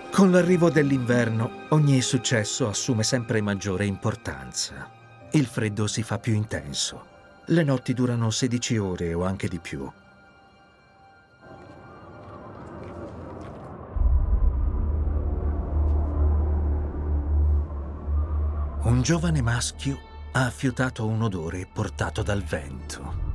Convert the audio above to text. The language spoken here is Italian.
Con l'arrivo dell'inverno, ogni successo assume sempre maggiore importanza. Il freddo si fa più intenso. Le notti durano 16 ore o anche di più. Un giovane maschio ha affiutato un odore portato dal vento.